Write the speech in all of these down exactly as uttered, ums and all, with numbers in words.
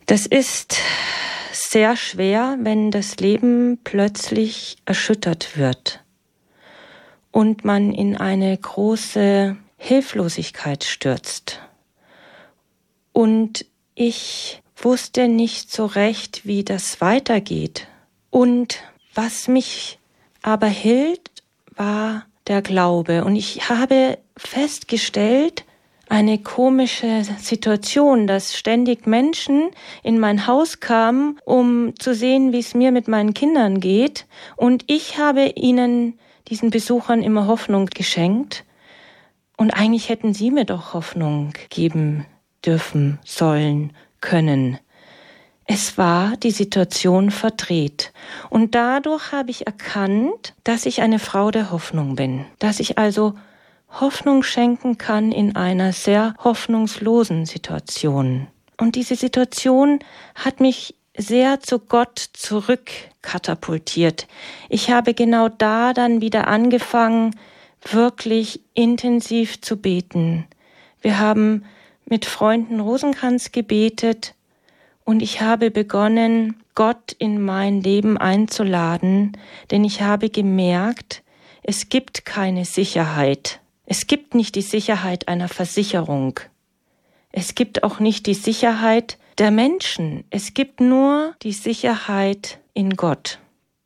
Das ist sehr schwer, wenn das Leben plötzlich erschüttert wird und man in eine große Hilflosigkeit stürzt. Und ich wusste nicht so recht, wie das weitergeht. Und was mich aber hielt, war der Glaube. Und ich habe festgestellt, eine komische Situation, dass ständig Menschen in mein Haus kamen, um zu sehen, wie es mir mit meinen Kindern geht. Und ich habe ihnen, diesen Besuchern, immer Hoffnung geschenkt. Und eigentlich hätten sie mir doch Hoffnung geben dürfen, sollen, können. Es war die Situation verdreht. Und dadurch habe ich erkannt, dass ich eine Frau der Hoffnung bin. Dass ich also Hoffnung schenken kann in einer sehr hoffnungslosen Situation. Und diese Situation hat mich sehr zu Gott zurückkatapultiert. Ich habe genau da dann wieder angefangen, wirklich intensiv zu beten. Wir haben mit Freunden Rosenkranz gebetet und ich habe begonnen, Gott in mein Leben einzuladen, denn ich habe gemerkt, es gibt keine Sicherheit. Es gibt nicht die Sicherheit einer Versicherung. Es gibt auch nicht die Sicherheit der Menschen. Es gibt nur die Sicherheit in Gott.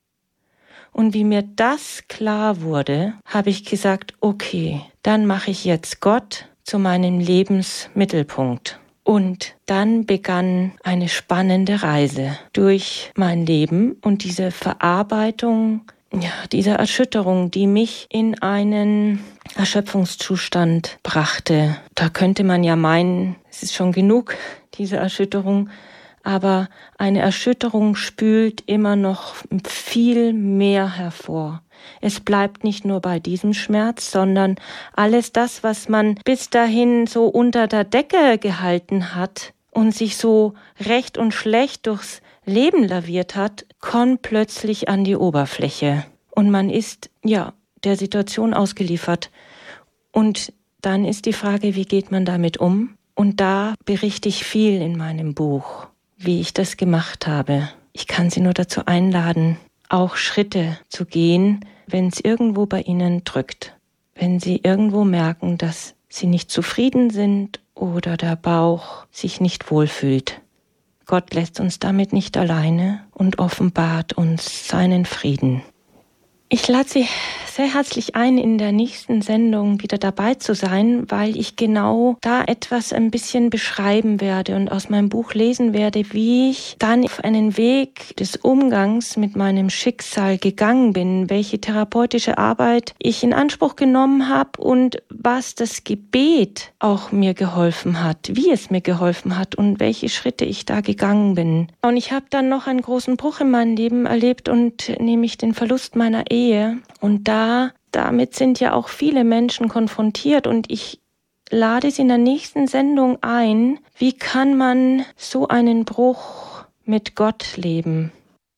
Und wie mir das klar wurde, habe ich gesagt, okay, dann mache ich jetzt Gott zu meinem Lebensmittelpunkt. Und dann begann eine spannende Reise durch mein Leben und diese Verarbeitung, ja, dieser Erschütterung, die mich in einen Erschöpfungszustand brachte. Da könnte man ja meinen, es ist schon genug, diese Erschütterung, aber eine Erschütterung spült immer noch viel mehr hervor. Es bleibt nicht nur bei diesem Schmerz, sondern alles das, was man bis dahin so unter der Decke gehalten hat und sich so recht und schlecht durchs Leben laviert hat, kommt plötzlich an die Oberfläche. Und man ist, ja, der Situation ausgeliefert. Und dann ist die Frage, wie geht man damit um? Und da berichte ich viel in meinem Buch, wie ich das gemacht habe. Ich kann Sie nur dazu einladen, auch Schritte zu gehen, wenn es irgendwo bei Ihnen drückt. Wenn Sie irgendwo merken, dass Sie nicht zufrieden sind oder der Bauch sich nicht wohlfühlt. Gott lässt uns damit nicht alleine und offenbart uns seinen Frieden. Ich lade Sie sehr herzlich ein, in der nächsten Sendung wieder dabei zu sein, weil ich genau da etwas ein bisschen beschreiben werde und aus meinem Buch lesen werde, wie ich dann auf einen Weg des Umgangs mit meinem Schicksal gegangen bin, welche therapeutische Arbeit ich in Anspruch genommen habe und was das Gebet auch mir geholfen hat, wie es mir geholfen hat und welche Schritte ich da gegangen bin. Und ich habe dann noch einen großen Bruch in meinem Leben erlebt und nämlich den Verlust meiner Ehe. Und da, damit sind ja auch viele Menschen konfrontiert und ich lade Sie in der nächsten Sendung ein, wie kann man so einen Bruch mit Gott leben?